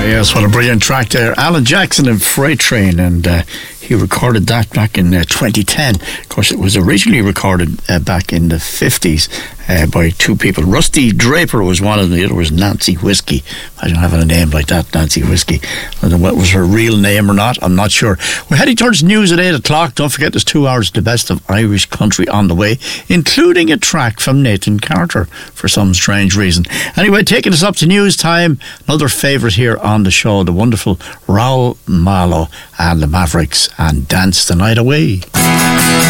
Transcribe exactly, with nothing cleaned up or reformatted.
Yes, what a brilliant track there. Alan Jackson and Freight Train, and uh, he recorded that back in uh, twenty ten. Of course, it was originally recorded uh, back in the fifties uh, by two people. Rusty Draper was one of them, the other was Nancy Whiskey. Imagine having a name like that, Nancy Whiskey. I don't know what was her real name or not, I'm not sure. We're heading towards news at eight o'clock. Don't forget there's two hours of the best of Irish country on the way, including a track from Nathan Carter for some strange reason. Anyway, taking us up to news time, another favourite here on the show, the wonderful Raoul Malo and the Mavericks and Dance the Night Away.